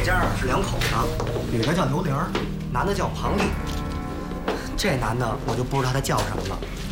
家是两口子， 女的叫刘玲， 男的叫庞丽。这男的我就不知道他叫什么了，